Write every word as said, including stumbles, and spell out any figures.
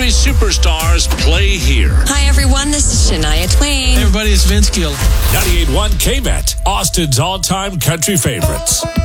country superstars play here. Hi, everyone. This is Shania Twain. Hey, everybody, it's Vince Gill. ninety-eight point one K-Met, Austin's all-time country favorites.